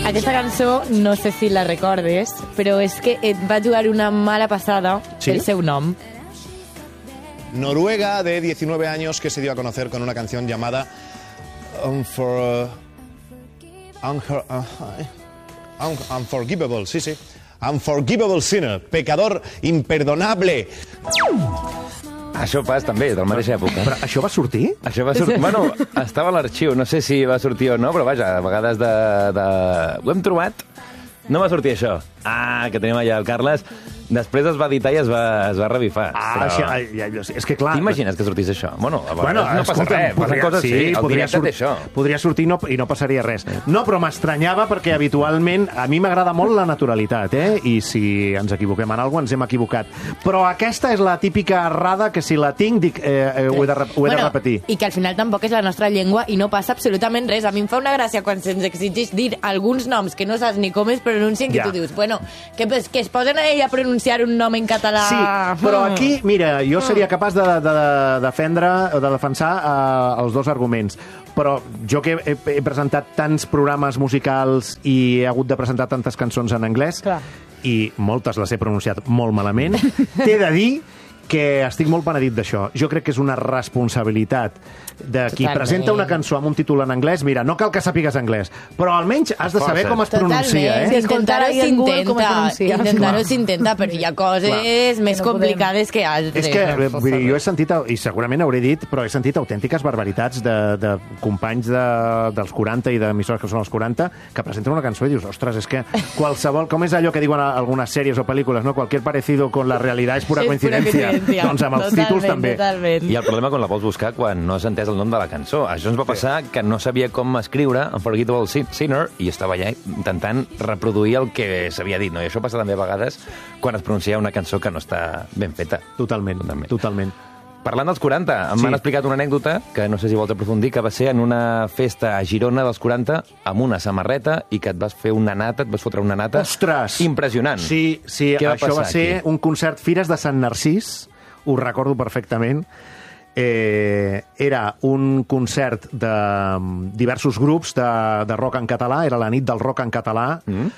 Aquesta cançó, no sé si la recordes, però és que et va jugar una mala passada el seu nom. Noruega, de 19 años, que se dio a conocer con una canción llamada Unforgivable, sí. Unforgivable Sinner, pecador imperdonable. Això pas també, de la mateixa època. Però això va sortir? Això va sortir... Bueno, estava a l'arxiu, no sé si va sortir o no, però vaja, a vegades ho hem trobat. No va sortir això. Ah, que tenim allà el Carles. Després es va editar i es va revifar. Ah, però... és que clar... T'imagines que sortís això? Bueno, a vegades no passa res. Passen coses sí, el directe té això. Podria sortir i no passaria res. No, però m'estranyava perquè habitualment a mi m'agrada molt la naturalitat, i si ens equivoquem en alguna cosa, ens hem equivocat. Però aquesta és la típica errada que si la tinc, dic, ho he de repetir. I que al final tampoc és la nostra llengua i no passa absolutament res. A mi em fa una gràcia quan se'ns exigeix dir alguns noms que no saps ni com es pronuncien, que tu dius, bueno, que es posen a ella a pronunciar un nom en català. Sí, però aquí, mira, jo seria capaç de defendre o de defensar els dos arguments. Però jo que he presentat tants programes musicals i he hagut de presentar tantes cançons en anglès, i moltes les he pronunciat molt malament, t'he de dir que estic molt penedit d'això. Jo crec que és una responsabilitat de qui presenta una cançó amb un títol en anglès. Mira, no cal que sàpigues anglès, però almenys has de saber com es pronuncia. Intentar-ho s'intenta, però hi ha coses més complicades que altres. És que, vull dir, jo he sentit, i segurament hauré dit, però he sentit autèntiques barbaritats de companys dels 40 i d'emissores que són els 40 que presenten una cançó i dius, ostres, és que qualsevol... Com és allò que diuen algunes sèries o pel·lícules, no? Cualquier parecido con la realidad es pura coincidencia. Doncs amb els títols també. I el problema quan la vols buscar quan no has entès el nom de la cançó. Això ens va passar que no sabia com escriure Unforgivable Sinner i estava allà intentant reproduir el que s'havia dit. No? I això passa també a vegades quan es pronuncia una cançó que no està ben feta. Totalment. Parlant dels 40, m'han explicat una anècdota que no sé si vols aprofundir, que va ser en una festa a Girona dels 40 amb una samarreta i que et vas fer una nata, et vas fotre una nata. Ostres! Impressionant. Sí, això va ser un concert Fires de Sant Narcís, ho recordo perfectament. Era un concert de diversos grups de rock en català, era la nit del rock en català,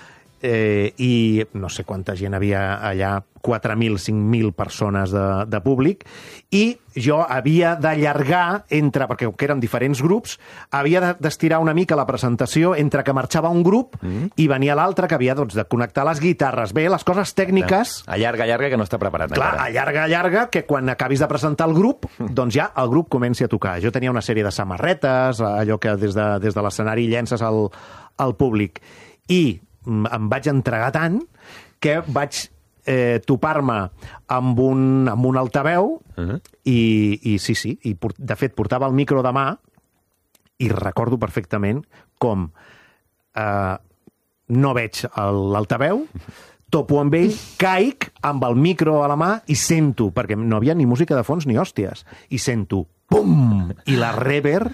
i no sé quanta gent havia allà, 4.000, 5.000 persones de públic, i jo havia d'allargar perquè eren diferents grups, havia d'estirar una mica la presentació entre que marxava un grup i venia l'altre, que havia de connectar les guitarres. Bé, les coses tècniques... Allarga, que no està preparat encara. Clar, allarga, que quan acabis de presentar el grup, doncs ja el grup comenci a tocar. Jo tenia una sèrie de samarretes, allò que des de l'escenari llences al públic, i em vaig entregar tant que vaig topar-me amb un altaveu i sí, i de fet portava el micro de mà i recordo perfectament com no veig l'altaveu, topo amb ell, caic amb el micro a la mà i sento, perquè no havia ni música de fons ni hòsties, i sento pum! I la reverb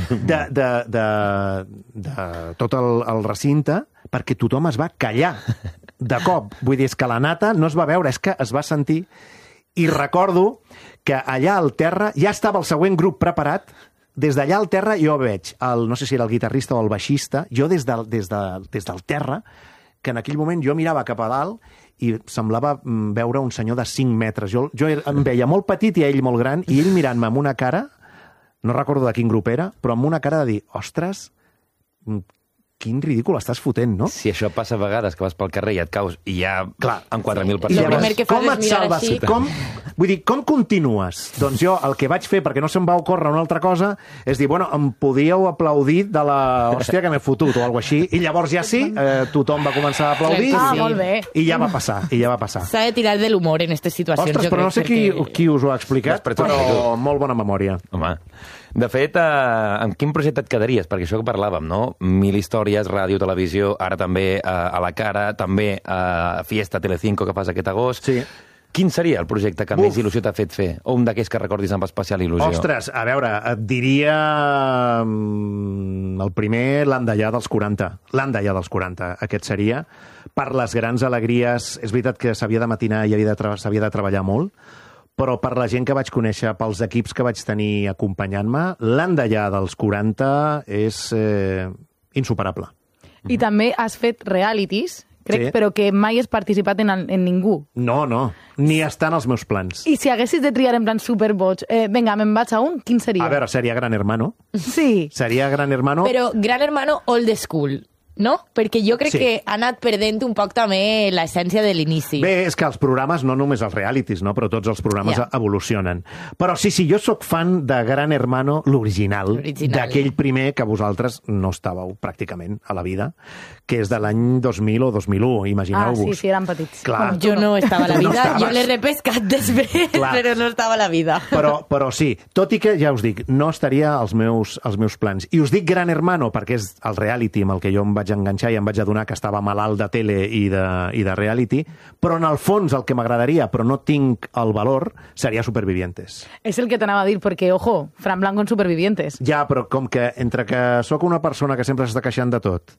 de tot el recinte, perquè tothom es va callar de cop. Vull dir, és que la nata no es va veure, és que es va sentir. I recordo que allà al terra ja estava el següent grup preparat. Des d'allà al terra jo veig, no sé si era el guitarrista o el baixista, jo des del terra, que en aquell moment jo mirava cap a dalt i semblava veure un senyor de 5 metres. Jo em veia molt petit i ell molt gran, i ell mirant-me amb una cara, no recordo de quin grup era, però amb una cara de dir, ostres, quin ridícul estàs fotent, no? Si això passa a vegades, que vas pel carrer i et caus i ja amb 4.000 persones... I llavors, com et salves? Vull dir, com continues? Doncs jo el que vaig fer, perquè no se'm va ocórrer una altra cosa, és dir, bueno, em podíeu aplaudir de la hòstia que m'he fotut o alguna així, i llavors ja sí, tothom va començar a aplaudir molt bé. I ja va passar. S'ha de tirar de l'humor en aquestes situacions. Ostres, però no sé qui us ho ha explicat, però molt bona memòria. Home, de fet, en quin projecte et quedaries? Perquè això que parlàvem, no? 1000 històries, ràdio, televisió, ara també a la cara, també a Fiesta Telecinco que fas aquest agost. Sí. Quin seria el projecte que més il·lusió t'ha fet fer? O un d'aquells que recordis amb especial il·lusió? Ostres, a veure, et diria el primer, l'Andallà dels 40. L'Andallà dels 40, aquest seria. Per les grans alegries, és veritat que s'havia de matinar i s'havia de treballar molt, però per la gent que vaig conèixer, pels equips que vaig tenir acompanyant-me, l'Andallà dels 40 és insuperable. I també has fet realities, crec, Sí. però que mai has participat en ningú. No, ni està en els meus plans. I si haguessis de triar en plan superboig, vinga, me'n vaig a un, quin seria? A veure, seria Gran Hermano. Sí. Seria Gran Hermano... Però Gran Hermano old school, no? Perquè jo crec Sí. que ha anat perdent un poc també l'essència de l'inici. Bé, és que els programes, no només els realities, no? Però tots els programes Ja. evolucionen. Però sí, jo sóc fan de Gran Hermano, l'original, d'aquell primer que vosaltres no estàveu pràcticament a la vida, que és de l'any 2000 o 2001, imagineu-vos. Sí, eren petits. Clar. Jo no estava a la Tu no vida, estaves. jo l'he repescat després, Clar. però no estava a la vida. Però sí, tot i que, ja us dic, no estaria als meus plans. I us dic Gran Hermano perquè és el reality amb el que jo em vaig enganxar i em vaig adonar que estava malalt de tele i de reality, però en el fons el que m'agradaria, però no tinc el valor, seria Supervivientes. És el que t'anava a dir, perquè, ojo, Fran Blanco en Supervivientes. Ja, però com que entre que sóc una persona que sempre s'està queixant de tot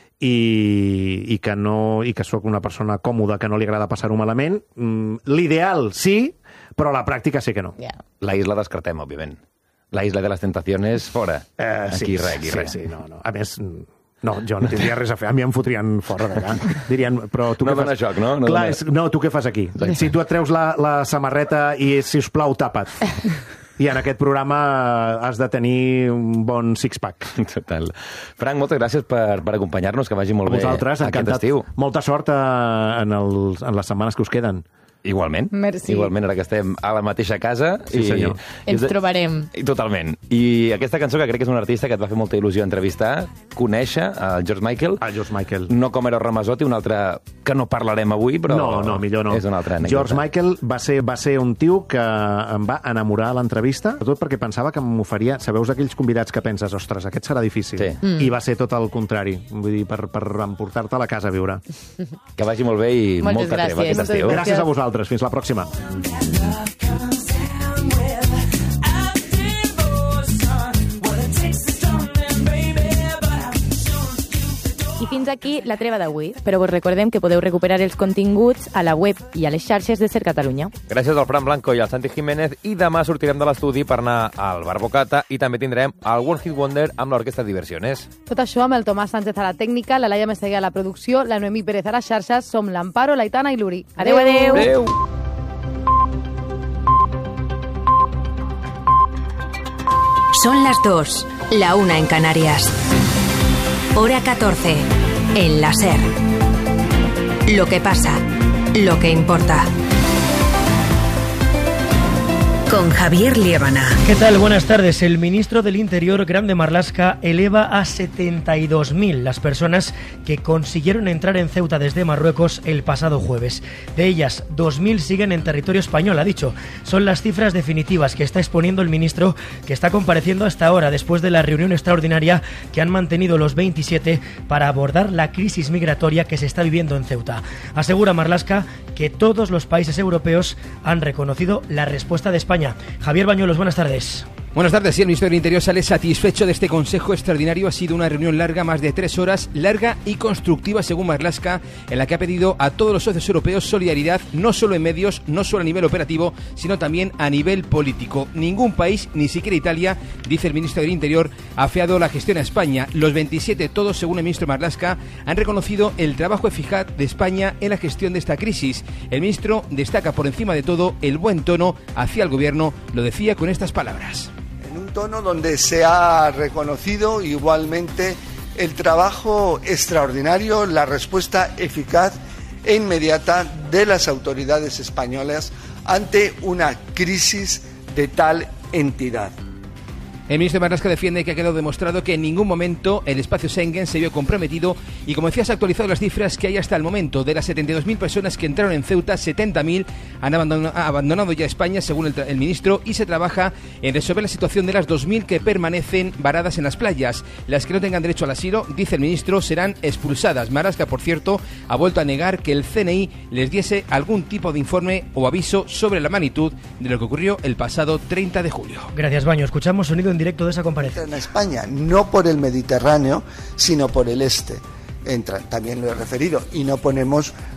i que sóc una persona còmoda, que no li agrada passar-ho malament, l'ideal sí, però a la pràctica sí que no. Yeah. La isla descartem, òbviament. La isla de les tentaciones, fora. Aquí res. Sí, no. A més, no, jo no tindria res a fer. A mi em fotrien fora d'allà. Dirien, però tu No què dona fas? joc, no? No Clar, dona- no, tu què fas aquí? Si tu et treus la samarreta i, si us plau, tapa't. I en aquest programa has de tenir un bon six-pack. Total. Frank, moltes gràcies per acompanyar-nos, que vagi molt bé Vosaltres, aquest encantat. estiu. Molta sort en les setmanes que us queden. Igualment. Merci. Igualment, ara que estem a la mateixa casa. Sí, senyor. Ens trobarem. Totalment. I aquesta cançó, que crec que és un artista que et va fer molta il·lusió entrevistar, conèixer, el George Michael. Ah, George Michael. No com Eros Ramazzotti, un altre que no parlarem avui, però No, millor no. és una altra anècdota. George Michael va ser un tio que em va enamorar a l'entrevista, sobretot perquè pensava que m'oferia... Sabeu aquells convidats que penses, ostres, aquest serà difícil. Sí. I va ser tot el contrari. Vull dir, per emportar-te a la casa a viure. Que vagi molt bé i Moltes molta treva gràcies. aquest estiu. Moltes Gràcies a vosaltres. Fins la pròxima. I fins aquí la treva d'avui, però vos recordem que podeu recuperar els continguts a la web i a les xarxes de Ser Catalunya. Gràcies al Fran Blanco i al Santi Jiménez, i demà sortirem de l'estudi per anar al Bar Bocata i també tindrem el One Hit Wonder amb l'Orquestra Diversiones. Tot això amb el Tomàs Sánchez a la tècnica, la Laia Meseguer a la producció, la Noemí Pérez a les xarxes, som l'Amparo, l'Aitana i l'Uri. Adéu, adéu! Adéu! Son las 2, la 1 en Canarias. Hora 14, en la SER. Lo que pasa, lo que importa. Con Javier Liébana. ¿Qué tal? Buenas tardes. El ministro del Interior, Grande Marlaska, eleva a 72.000 las personas que consiguieron entrar en Ceuta desde Marruecos el pasado jueves. De ellas, 2.000 siguen en territorio español, ha dicho. Son las cifras definitivas que está exponiendo el ministro, que está compareciendo hasta ahora después de la reunión extraordinaria que han mantenido los 27 para abordar la crisis migratoria que se está viviendo en Ceuta. Asegura Marlaska que todos los países europeos han reconocido la respuesta de España. Javier Bañuelos, buenas tardes. Buenas tardes. Sí, el Ministerio del Interior sale satisfecho de este Consejo Extraordinario. Ha sido una reunión larga, más de 3 horas, larga y constructiva, según Marlaska, en la que ha pedido a todos los socios europeos solidaridad, no solo en medios, no solo a nivel operativo, sino también a nivel político. Ningún país, ni siquiera Italia, dice el Ministro del Interior, ha afeado la gestión a España. Los 27, todos, según el ministro Marlaska, han reconocido el trabajo eficaz de España en la gestión de esta crisis. El ministro destaca por encima de todo el buen tono hacia el gobierno. Lo decía con estas palabras. Un tono donde se ha reconocido igualmente el trabajo extraordinario, la respuesta eficaz e inmediata de las autoridades españolas ante una crisis de tal entidad. El ministro Marlaska defiende que ha quedado demostrado que en ningún momento el espacio Schengen se vio comprometido y, como decía, se ha actualizado las cifras que hay hasta el momento. De las 72.000 personas que entraron en Ceuta, 70.000 han abandonado ya España, según el ministro, y se trabaja en resolver la situación de las 2.000 que permanecen varadas en las playas. Las que no tengan derecho al asilo, dice el ministro, serán expulsadas. Marlaska, por cierto, ha vuelto a negar que el CNI les diese algún tipo de informe o aviso sobre la magnitud de lo que ocurrió el pasado 30 de julio. Gracias, Baño. Escuchamos sonido en directo de esa comparecencia. En España, no por el Mediterráneo, sino por el este. Entran, también lo he referido, y no ponemos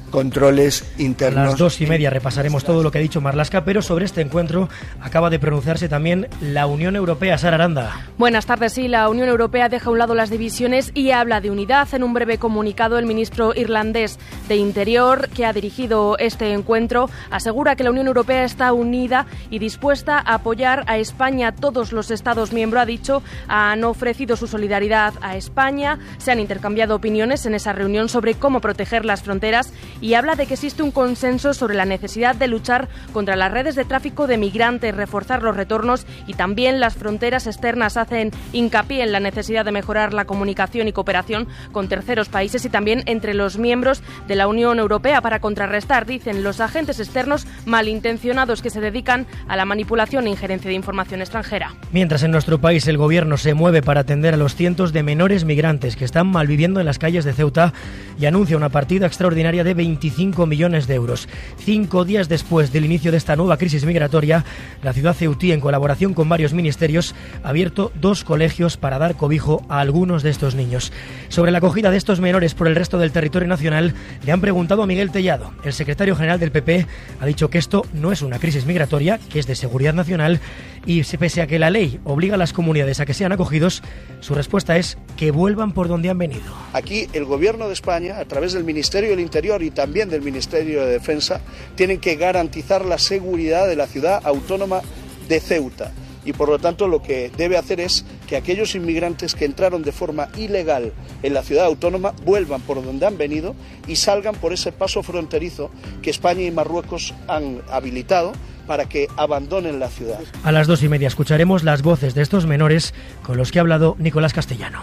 controles internos. A las 2:30 repasaremos todo lo que ha dicho Marlaska, pero sobre este encuentro acaba de pronunciarse también la Unión Europea. Sara Aranda. Buenas tardes. Sí, la Unión Europea deja a un lado las divisiones y habla de unidad. En un breve comunicado, el ministro irlandés de Interior, que ha dirigido este encuentro, asegura que la Unión Europea está unida y dispuesta a apoyar a España. Todos los Estados miembros, ha dicho, han ofrecido su solidaridad a España. Se han intercambiado opiniones en esa reunión sobre cómo proteger las fronteras y habla de que existe un consenso sobre la necesidad de luchar contra las redes de tráfico de migrantes, reforzar los retornos y también las fronteras externas. Hacen hincapié en la necesidad de mejorar la comunicación y cooperación con terceros países y también entre los miembros de la Unión Europea para contrarrestar, dicen, los agentes externos malintencionados que se dedican a la manipulación e injerencia de información extranjera. Mientras en nuestro país el gobierno se mueve para atender a los cientos de menores migrantes que están malviviendo en las calles de Ceuta y anuncia una partida extraordinaria de 25 millones de euros. 5 días después del inicio de esta nueva crisis migratoria, la ciudad ceutí, en colaboración con varios ministerios, ha abierto 2 colegios para dar cobijo a algunos de estos niños. Sobre la acogida de estos menores por el resto del territorio nacional, le han preguntado a Miguel Tellado. El secretario general del PP ha dicho que esto no es una crisis migratoria, que es de seguridad nacional, y pese a que la ley obliga a las comunidades a que sean acogidos, su respuesta es que vuelvan por donde han venido. Aquí el Gobierno de España, a través del Ministerio del Interior y también del Ministerio de Defensa, tienen que garantizar la seguridad de la ciudad autónoma de Ceuta. Y por lo tanto lo que debe hacer es que aquellos inmigrantes que entraron de forma ilegal en la ciudad autónoma vuelvan por donde han venido y salgan por ese paso fronterizo que España y Marruecos han habilitado para que abandonen la ciudad. A las 2:30 escucharemos las voces de estos menores con los que ha hablado Nicolás Castellano.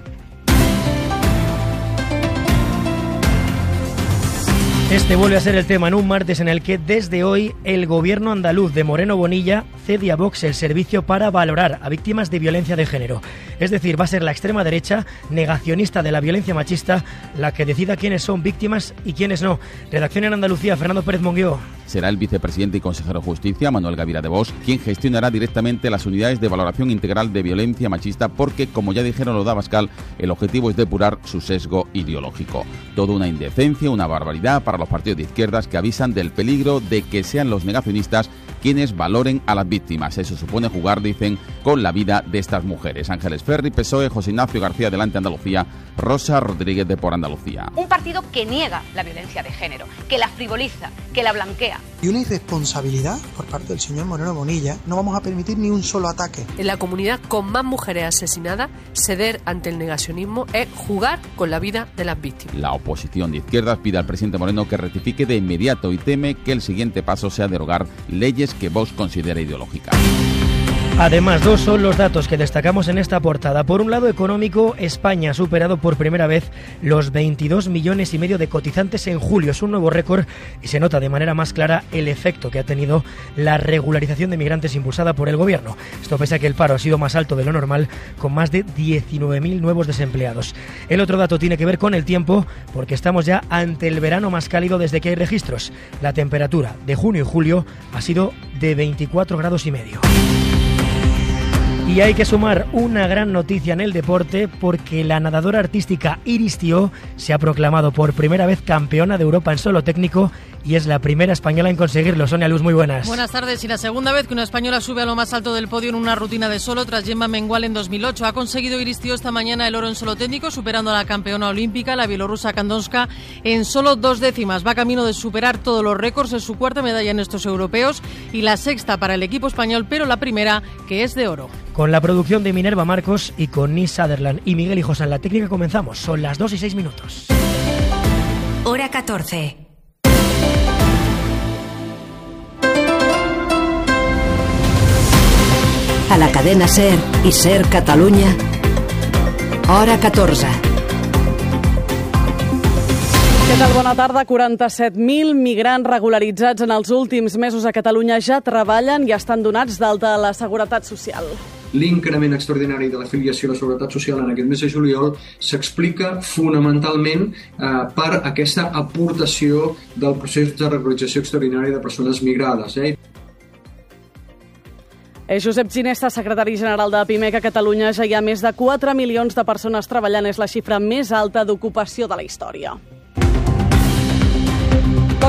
Este vuelve a ser el tema en un martes en el que desde hoy el gobierno andaluz de Moreno Bonilla cede a Vox el servicio para valorar a víctimas de violencia de género. Es decir, va a ser la extrema derecha, negacionista de la violencia machista, la que decida quiénes son víctimas y quiénes no. Redacción en Andalucía, Fernando Pérez Monguió. Será el vicepresidente y consejero de Justicia, Manuel Gavira de Vox, quien gestionará directamente las unidades de valoración integral de violencia machista porque, como ya dijeron los de Abascal, el objetivo es depurar su sesgo ideológico. Toda una indecencia, una barbaridad para los partidos de izquierdas que avisan del peligro de que sean los negacionistas quienes valoren a las víctimas. Eso supone jugar, dicen, con la vida de estas mujeres. Ángeles Ferri, PSOE, José Ignacio García, Adelante Andalucía, Rosa Rodríguez de Por Andalucía. Un partido que niega la violencia de género, que la frivoliza, que la blanquea. Y una irresponsabilidad por parte del señor Moreno Bonilla. No vamos a permitir ni un solo ataque. En la comunidad con más mujeres asesinadas, ceder ante el negacionismo es jugar con la vida de las víctimas. La oposición de izquierdas pide al presidente Moreno que rectifique de inmediato y teme que el siguiente paso sea derogar leyes que Vox considera ideológicas. Además, 2 son los datos que destacamos en esta portada. Por un lado, económico, España ha superado por primera vez los 22,5 millones de cotizantes en julio. Es un nuevo récord y se nota de manera más clara el efecto que ha tenido la regularización de migrantes impulsada por el gobierno. Esto pese a que el paro ha sido más alto de lo normal, con más de 19.000 nuevos desempleados. El otro dato tiene que ver con el tiempo, porque estamos ya ante el verano más cálido desde que hay registros. La temperatura de junio y julio ha sido de 24,5 grados. Y hay que sumar una gran noticia en el deporte porque la nadadora artística Iris Tió se ha proclamado por primera vez campeona de Europa en solo técnico y es la primera española en conseguirlo. Sonia Luz, muy buenas. Buenas tardes. Y la segunda vez que una española sube a lo más alto del podio en una rutina de solo tras Gemma Mengual en 2008. Ha conseguido Iris Tió esta mañana el oro en solo técnico, superando a la campeona olímpica, la bielorrusa Kandonska, en solo 2 décimas. Va camino de superar todos los récords. Es su 4ª medalla en estos europeos y la 6ª para el equipo español, pero la primera que es de oro. Con la producción de Minerva Marcos y con Nis Sutherland y Miguel Hijos en la técnica comenzamos. Son las 2:06. Hora 14. A la cadena SER i SER Catalunya, Hora 14. Què tal? Bona tarda. 47.000 migrants regularitzats en els últims mesos a Catalunya ja treballen i estan donats d'alta a la Seguretat Social. L'increment extraordinari de l'afiliació a la Seguretat Social en aquest mes de juliol s'explica fonamentalment per aquesta aportació del procés de regularització extraordinària de persones migrades. Josep Ginesta, secretari general de PIMEC a Catalunya, ja hi ha més de 4 milions de persones treballant. És la xifra més alta d'ocupació de la història.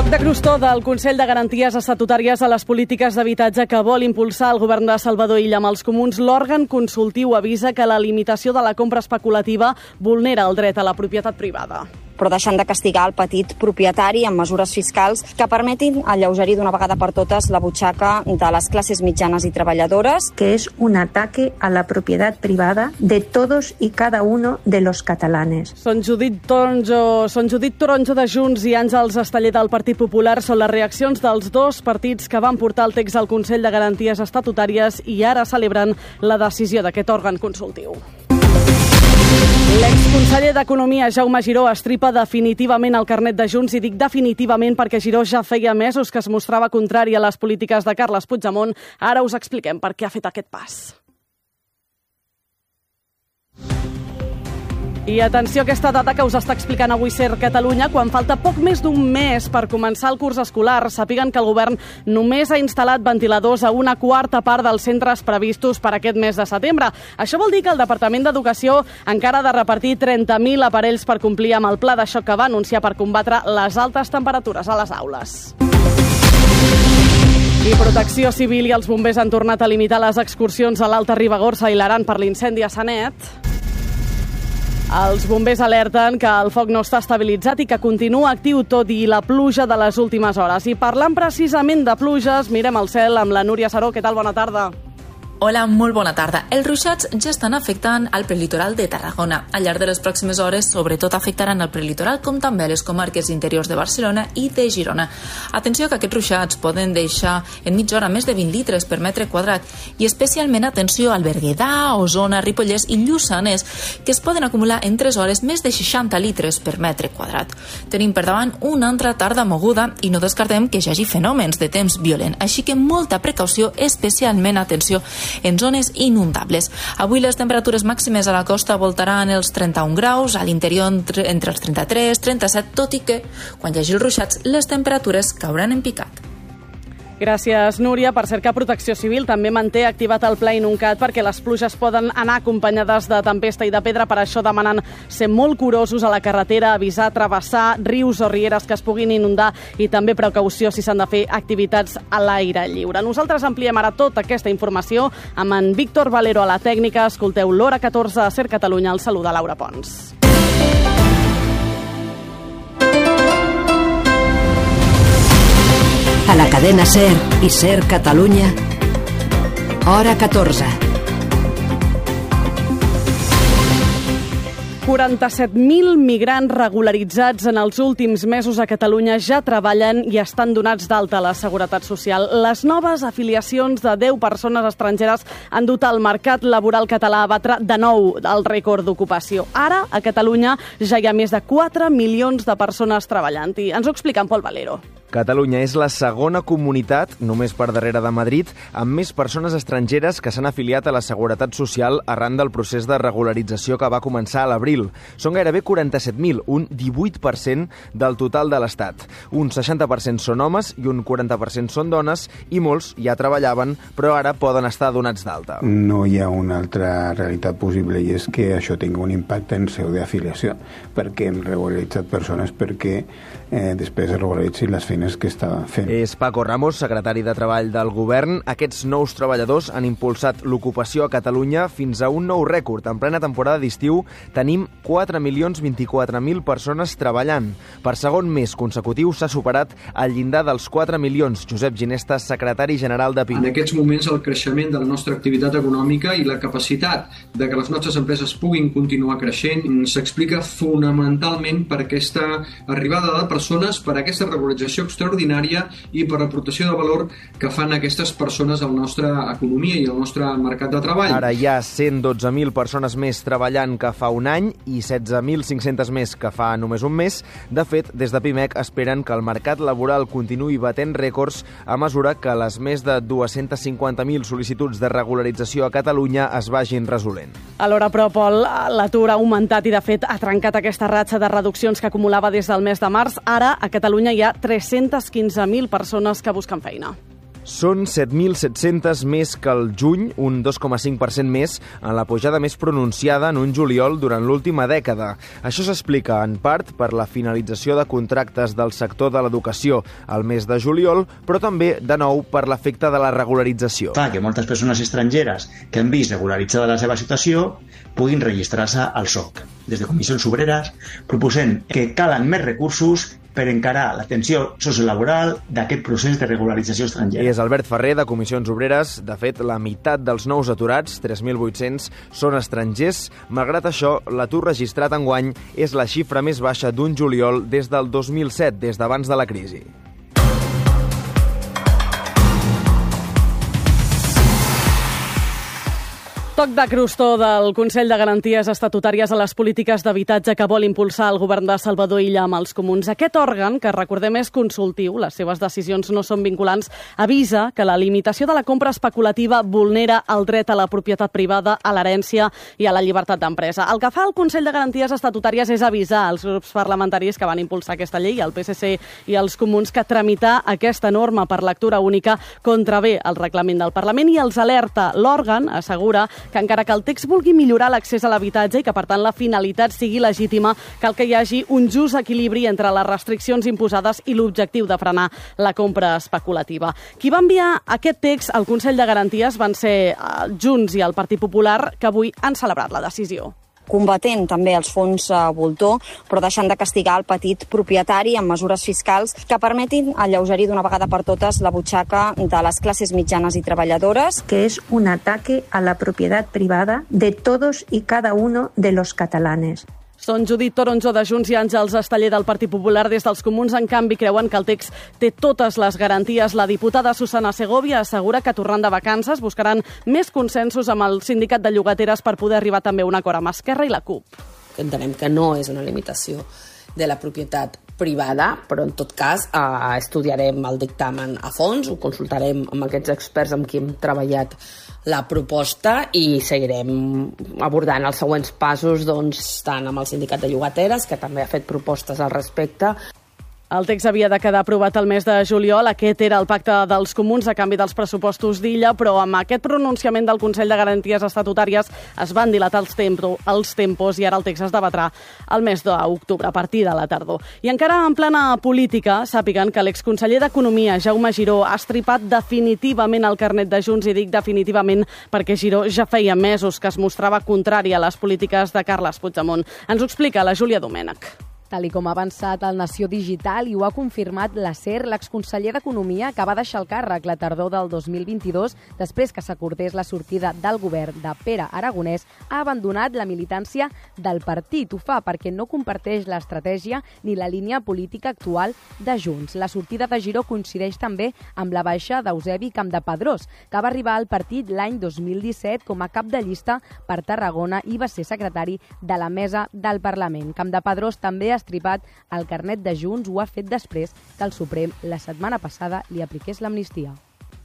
Toc de crostó del Consell de Garanties Estatutàries a les polítiques d'habitatge que vol impulsar el govern de Salvador Illa amb els comuns. L'òrgan consultiu avisa que la limitació de la compra especulativa vulnera el dret a la propietat privada. Però deixant de castigar el petit propietari amb mesures fiscals que permetin alleugerir d'una vegada per totes la butxaca de les classes mitjanes i treballadores. Que es un ataque a la propiedad privada de todos y cada uno de los catalanes. Són Judit Toronjo de Junts i Àngels Esteller del Partit Popular. Són les reaccions dels dos partits que van portar el text al Consell de Garanties Estatutàries i ara celebren la decisió d'aquest òrgan consultiu. L'exconseller d'Economia, Jaume Giró, estripa definitivament el carnet de Junts, i dic definitivament perquè Giró ja feia mesos que es mostrava contrari a les polítiques de Carles Puigdemont. Ara us expliquem per què ha fet aquest pas. I atenció a aquesta data que us està explicant avui SER Catalunya. Quan falta poc més d'un mes per començar el curs escolar, sàpiguen que el govern només ha instal·lat ventiladors a una quarta part dels centres previstos per aquest mes de setembre. Això vol dir que el Departament d'Educació encara ha de repartir 30.000 aparells per complir amb el pla de xoc que va anunciar per combatre les altes temperatures a les aules. I Protecció Civil i els bombers han tornat a limitar les excursions a l'Alta Ribagorça i l'Aran per l'incendi a Sanet. Els bombers alerten que el foc no està estabilitzat i que continua actiu tot i la pluja de les últimes hores. I parlant precisament de pluges, mirem al cel amb la Núria Saró. Què tal? Bona tarda. Hola, molt bona tarda. Els ruixats ja estan afectant al prelitoral de Tarragona. Al llarg de les pròximes hores, sobretot afectaran el prelitoral, com també les comarques interiors de Barcelona i de Girona. Atenció que aquests ruixats poden deixar en mitja hora més de 20 litres per metre quadrat, i especialment atenció al Berguedà, Osona, Ripollès i Lluçanès, que es poden acumular en 3 hores més de 60 litres per metre quadrat. Tenim per davant una altra tarda moguda i no descartem que hi hagi fenòmens de temps violent, així que molta precaució, especialment atenció en zones inundables. Avui les temperatures màximes a la costa voltaran els 31 graus, a l'interior entre els 33 i 37, tot i que, quan hi hagi els ruixats, les temperatures cauran en picat. Gràcies, Núria. Per cert que Protecció Civil també manté activat el pla Inuncat perquè les pluges poden anar acompanyades de tempesta i de pedra. Per això demanen ser molt curosos a la carretera, avisar, travessar rius o rieres que es puguin inundar, i també precaució si s'han de fer activitats a l'aire lliure. Nosaltres ampliem ara tota aquesta informació amb en Víctor Valero a la tècnica. Escolteu l'Hora 14 a SER Catalunya. El saluda Laura Pons. A la cadena SER i SER Catalunya, Hora 14. 47.000 migrants regularitzats en els últims mesos a Catalunya ja treballen i estan donats d'alta a la Seguretat Social. Les noves afiliacions de 10 persones estrangeres han dut el mercat laboral català a batre de nou el rècord d'ocupació. Ara, a Catalunya, ja hi ha més de 4 milions de persones treballant. I ens ho explica en Pol Valero. Catalunya és la segona comunitat, només per darrere de Madrid, amb més persones estrangeres que s'han afiliat a la Seguretat Social arran del procés de regularització que va començar a l'abril. Són gairebé 47.000, un 18% del total de l'Estat. Un 60% són homes i un 40% són dones, i molts ja treballaven, però ara poden estar donats d'alta. No hi ha una altra realitat possible, i és que això tingui un impacte en seu d'afiliació, perquè hem regularitzat persones perquè després es regularitzin les feines que estava fent. És Paco Ramos, secretari de Treball del Govern. Aquests nous treballadors han impulsat l'ocupació a Catalunya fins a un nou rècord. En plena temporada d'estiu tenim 4.024.000 persones treballant. Per segon mes consecutiu s'ha superat el llindar dels 4 milions. Josep Ginesta, secretari general de PIMEC. En aquests moments el creixement de la nostra activitat econòmica i la capacitat de que les nostres empreses puguin continuar creixent s'explica fonamentalment per aquesta arribada de persones, per aquesta regularització extraordinària i per l'aportació de valor que fan aquestes persones a la nostra economia i al nostre mercat de treball. Ara hi ha 112.000 persones més treballant que fa un any i 16.500 més que fa només un mes. De fet, des de PIMEC esperen que el mercat laboral continuï batent rècords a mesura que les més de 250.000 sol·licituds de regularització a Catalunya es vagin resolent. Alhora, però, Pol, l'atur ha augmentat i, de fet, ha trencat aquesta ratxa de reduccions que acumulava des del mes de març. Ara, a Catalunya hi ha 315.000 persones que busquen feina. Són 7.700 més que el juny, un 2,5% més, en la pujada més pronunciada en un juliol durant l'última dècada. Això s'explica, en part, per la finalització de contractes del sector de l'educació al mes de juliol, però també, de nou, per l'efecte de la regularització. Fa que moltes persones estrangeres que han vist regularitzada la seva situació puguin registrar-se al SOC. Des de Comissions Obreres proposem que calen més recursos per encarar l'atenció sociolaboral d'aquest procés de regularització estrangera. És Albert Ferrer, de Comissions Obreres. De fet, la meitat dels nous aturats, 3.800, són estrangers. Malgrat això, l'atur registrat enguany és la xifra més baixa d'un juliol des del 2007, des d'abans de la crisi. Toc de crostó del Consell de Garanties Estatutàries a les polítiques d'habitatge que vol impulsar el govern de Salvador Illa amb els comuns. Aquest òrgan, que recordem és consultiu, les seves decisions no són vinculants, avisa que la limitació de la compra especulativa vulnera el dret a la propietat privada, a l'herència i a la llibertat d'empresa. El que fa el Consell de Garanties Estatutàries és avisar als grups parlamentaris que van impulsar aquesta llei, el PSC i els comuns, que tramitar aquesta norma per lectura única contravé el reglament del Parlament i els alerta. L'òrgan assegura que encara que el text vulgui millorar l'accés a l'habitatge i que, per tant, la finalitat sigui legítima, cal que hi hagi un just equilibri entre les restriccions imposades i l'objectiu de frenar la compra especulativa. Qui va enviar aquest text al Consell de Garanties van ser Junts i el Partit Popular, que avui han celebrat la decisió. Combatent també els fons voltor, però deixant de castigar el petit propietari amb mesures fiscals que permetin alleugerir d'una vegada per totes la butxaca de les classes mitjanes i treballadores. Que es un ataque a la propiedad privada de todos y cada uno de los catalanes. Són Judit Toronjo de Junts i Àngels Esteller del Partit Popular. Des dels comuns, en canvi, creuen que el text té totes les garanties. La diputada Susana Segovia assegura que, tornant de vacances, buscaran més consensos amb el sindicat de llogateres per poder arribar també a un acord amb Esquerra i la CUP. Entenem que no és una limitació de la propietat privada, però en tot cas estudiarem el dictamen a fons, ho consultarem amb aquests experts amb qui hem treballat la proposta i seguirem abordant els següents passos, tant amb el sindicat de llogateres, que també ha fet propostes al respecte. El text havia de quedar aprovat el mes de juliol. Aquest era el pacte dels comuns a canvi dels pressupostos d'Illa, però amb aquest pronunciament del Consell de Garanties Estatutàries es van dilatar els tempos i ara el text es debatrà el mes d'octubre, a partir de la tardor. I encara en plana política, sàpiguen que l'exconseller d'Economia, Jaume Giró, ha estripat definitivament el carnet de Junts, i dic definitivament perquè Giró ja feia mesos que es mostrava contrari a les polítiques de Carles Puigdemont. Ens ho explica la Júlia Domènech. Tal com ha avançat el Nació Digital i ho ha confirmat la SER, l'exconseller d'Economia, que va deixar el càrrec la tardor del 2022 després que s'acordés la sortida del govern de Pere Aragonès, ha abandonat la militància del partit. Ho fa perquè no comparteix l'estratègia ni la línia política actual de Junts. La sortida de Giró coincideix també amb la baixa d'Eusebi Campdepadrós, que va arribar al partit l'any 2017 com a cap de llista per Tarragona i va ser secretari de la mesa del Parlament. Campdepadrós també ha estripat el carnet de Junts, ho ha fet després que el Suprem la setmana passada li apliqués l'amnistia.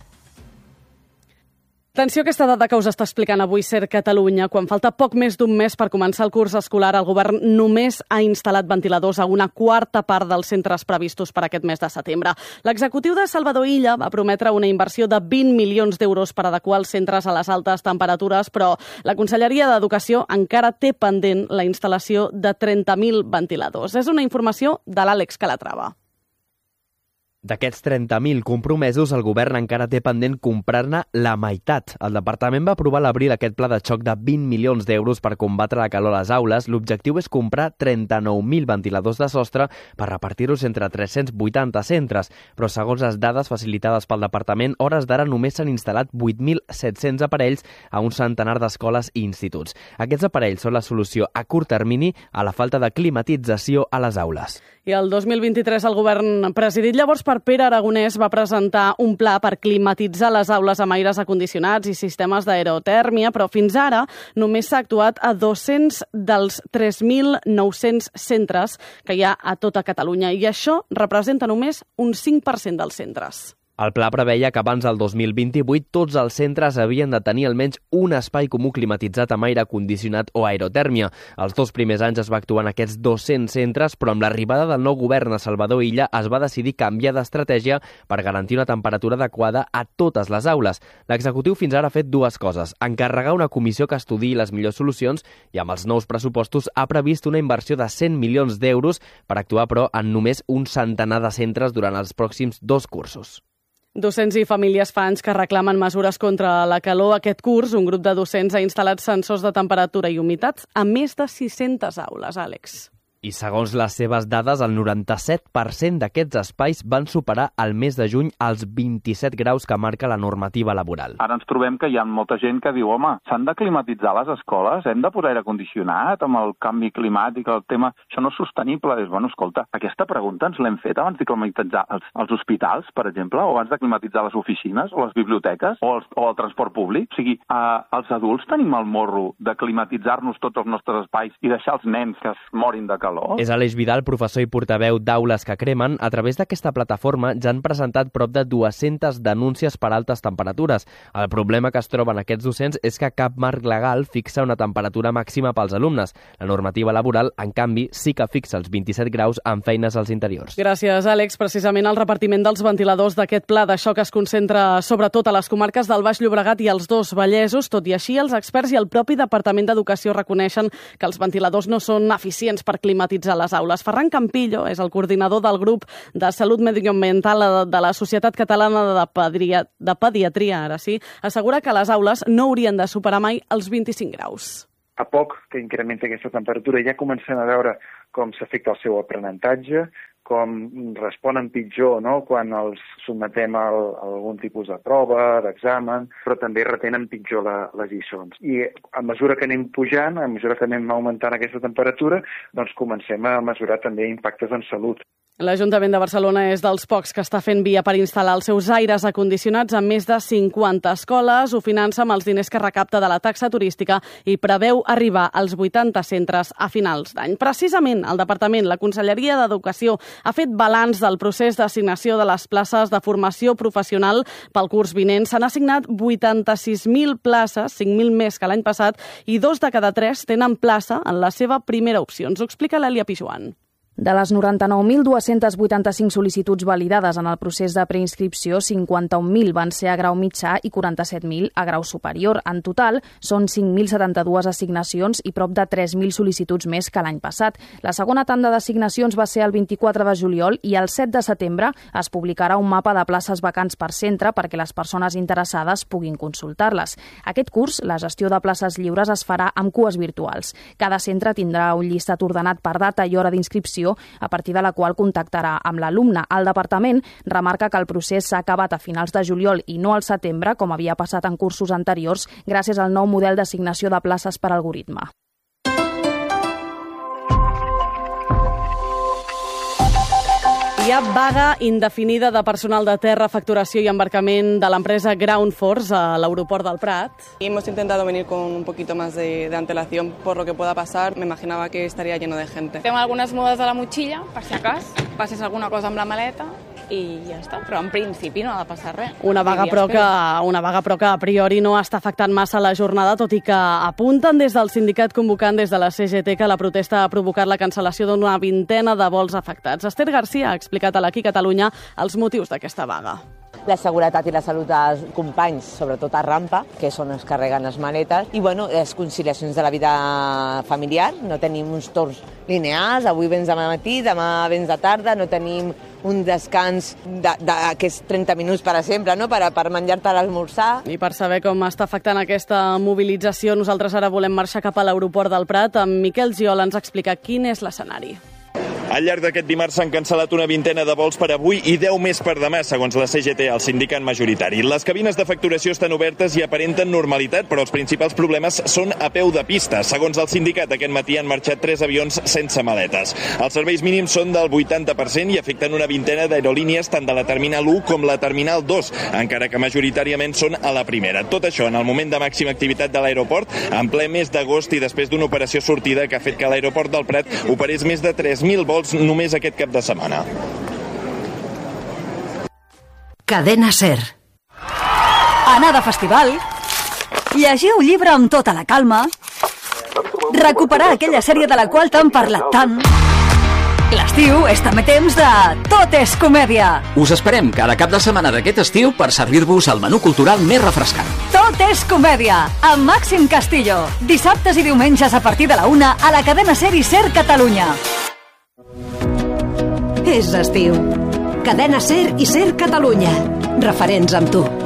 Atenció a aquesta dada que us està explicant avui SER Catalunya. Quan falta poc més d'un mes per començar el curs escolar, el govern només ha instal·lat ventiladors a una quarta part dels centres previstos per aquest mes de setembre. L'executiu de Salvador Illa va prometre una inversió de 20 milions d'euros per adequar els centres a les altes temperatures, però la Conselleria d'Educació encara té pendent la instal·lació de 30.000 ventiladors. És una informació de l'Àlex Calatrava. D'aquests 30.000 compromesos, el govern encara té pendent comprar-ne la meitat. El departament va aprovar a l'abril aquest pla de xoc de 20 milions d'euros per combatre la calor a les aules. L'objectiu és comprar 39.000 ventiladors de sostre per repartir-los entre 380 centres. Però segons les dades facilitades pel departament, a hores d'ara només s'han instal·lat 8.700 aparells a un centenar d'escoles i instituts. Aquests aparells són la solució a curt termini a la falta de climatització a les aules. I el 2023 el govern, presidit llavors per Pere Aragonès, va presentar un pla per climatitzar les aules amb aires acondicionats i sistemes d'aerotèrmia, però fins ara només s'ha actuat a 200 dels 3.900 centres que hi ha a tota Catalunya, i això representa només un 5% dels centres. El pla preveia que abans del 2028 tots els centres havien de tenir almenys un espai comú climatitzat amb aire condicionat o aerotèrmia. Els 2 primers anys es va actuar en aquests 200 centres, però amb l'arribada del nou govern a Salvador Illa es va decidir canviar d'estratègia per garantir una temperatura adequada a totes les aules. L'executiu fins ara ha fet 2 coses: encarregar una comissió que estudiï les millors solucions i amb els nous pressupostos ha previst una inversió de 100 milions d'euros per actuar, però, en només un centenar de centres durant els pròxims 2 cursos. Docents i famílies fa anys que reclamen mesures contra la calor. Aquest curs, un grup de docents ha instal·lat sensors de temperatura i humitat a més de 600 aules, Àlex. I segons les seves dades, el 97% d'aquests espais van superar al mes de juny els 27 graus que marca la normativa laboral. Ara ens trobem que hi ha molta gent que diu, home, s'han de climatitzar les escoles, hem de posar aire condicionat amb el canvi climàtic, el tema, això no és sostenible. Bueno, escolta, aquesta pregunta ens l'hem fet abans de climatitzar els hospitals, per exemple, o abans de climatitzar les oficines, o les biblioteques, o el transport públic. O sigui, els adults tenim el morro de climatitzar-nos tots els nostres espais i deixar els nens que es morin de calor. És Aleix Vidal, professor i portaveu d'Aules que Cremen. A través d'aquesta plataforma ja han presentat prop de 200 denúncies per altes temperatures. El problema que es troben aquests docents és que cap marc legal fixa una temperatura màxima pels alumnes. La normativa laboral, en canvi, sí que fixa els 27 graus en feines als interiors. Gràcies, Àlex. Precisament el repartiment dels ventiladors d'aquest pla de xoc es concentra sobretot a les comarques del Baix Llobregat i els 2 Vallesos. Tot i així, els experts i el propi Departament d'Educació reconeixen que els ventiladors no són eficients per climatitzar les aules. Ferran Campillo és el coordinador del grup de salut medioambiental de la Societat Catalana de Pediatria, ara sí, assegura que les aules no haurien de superar mai els 25 graus. A poc que incrementa aquesta temperatura ja comencem a veure com s'afecta el seu aprenentatge, com responen pitjor, no?, quan els sotmetem a algun tipus de prova, d'examen, però també retenen pitjor les lliçons. I a mesura que anem pujant, a mesura que anem augmentant aquesta temperatura, doncs comencem a mesurar també impactes en salut. L'Ajuntament de Barcelona és dels pocs que està fent via per instal·lar els seus aires acondicionats en més de 50 escoles. Ho finança amb els diners que recapta de la taxa turística i preveu arribar als 80 centres a finals d'any. Precisament, el Departament, la Conselleria d'Educació, ha fet balanç del procés d'assignació de les places de formació professional pel curs vinent. S'han assignat 86.000 places, 5.000 més que l'any passat, i 2 de cada 3 tenen plaça en la seva primera opció. Ens ho explica l'Èlia Pijuan. De les 99.285 sol·licituds validades en el procés de preinscripció, 51.000 van ser a grau mitjà i 47.000 a grau superior. En total, són 5.072 assignacions i prop de 3.000 sol·licituds més que l'any passat. La segona tanda d'assignacions va ser el 24 de juliol i el 7 de setembre es publicarà un mapa de places vacants per centre perquè les persones interessades puguin consultar-les. Aquest curs, la gestió de places lliures es farà amb cues virtuals. Cada centre tindrà un llistat ordenat per data i hora d'inscripció, a partir de la qual contactarà amb l'alumne. El departament remarca que el procés s'ha acabat a finals de juliol i no al setembre, com havia passat en cursos anteriors, gràcies al nou model d'assignació de places per algoritme. Hi ha vaga indefinida de personal de terra, facturació i embarcament de l'empresa Ground Force a l'aeroport del Prat. Hemos intentado venir con un poquito más de antelación por lo que pueda pasar. Me imaginaba que estaría lleno de gente. Tengo algunes mudes a la motxilla, per si acas, passes alguna cosa amb la maleta i ja està, però en principi no ha de passar res. Una vaga però que a priori no està afectant massa la jornada, tot i que apunten des del sindicat convocant des de la CGT que la protesta ha provocat la cancel·lació d'una vintena de vols afectats. Esther Garcia ha explicat a l'Aquí Catalunya els motius d'aquesta vaga. La seguretat i la salut dels companys, sobretot a rampa, que són els que carreguen les maletes, i les conciliacions de la vida familiar. No tenim uns torns lineals, avui vens de matí, demà vens de tarda, no tenim un descans que és 30 minuts per exemple, no? per menjar-te l'esmorzar. I per saber com està afectant aquesta mobilització, nosaltres ara volem marxar cap a l'aeroport del Prat. En Miquel Giol ens explica quin és l'escenari. Al llarg d'aquest dimarts s'han cancel·lat una vintena de vols per avui i 10 més per demà, segons la CGT, el sindicat majoritari. Les cabines de facturació estan obertes i aparenten normalitat, però els principals problemes són a peu de pista. Segons el sindicat, aquest matí han marxat 3 avions sense maletes. Els serveis mínims són del 80% i afecten una vintena d'aerolínies tant de la Terminal 1 com la Terminal 2, encara que majoritàriament són a la primera. Tot això en el moment de màxima activitat de l'aeroport, en ple mes d'agost i després d'una operació sortida que ha fet que l'aeroport del Prat operés més de 3.000 vols només aquest cap de setmana. Cadena SER. Anar de festival, llegir un llibre amb tota la calma, recuperar aquella sèrie de la qual t'han parlat tant. L'estiu és també temps de Tot és comèdia. Us esperem cada cap de setmana d'aquest estiu per servir-vos el menú cultural més refrescant. Tot és comèdia, amb Màxim Castillo. Dissabtes i diumenges a partir de la 1 a la cadena SER i SER Catalunya. És estiu. Cadena SER i SER Catalunya. Referents amb tu.